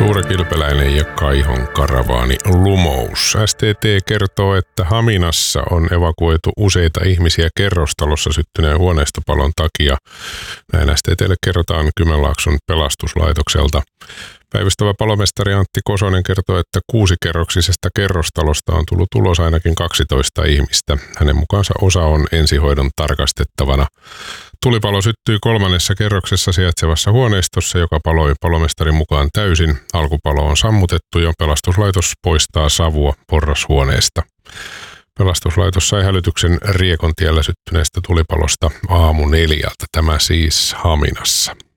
Tuure Kilpeläinen ja Kaihon karavaani lumous. STT kertoo, että Haminassa on evakuoitu useita ihmisiä kerrostalossa syttyneen huoneistopalon takia. Näin STT:lle kerrotaan Kymenlaakson pelastuslaitokselta. Päivystävä palomestari Antti Kosonen kertoo, että 6-kerroksisesta kerrostalosta on tullut ulos ainakin 12 ihmistä. Hänen mukaansa osa on ensihoidon tarkastettavana. Tulipalo syttyi 3. kerroksessa sijaitsevassa huoneistossa, joka paloi palomestarin mukaan täysin. Alkupalo on sammutettu ja pelastuslaitos poistaa savua porrashuoneesta. Pelastuslaitos sai hälytyksen Riekontiellä syttyneestä tulipalosta aamu 4. Tämä siis Haminassa.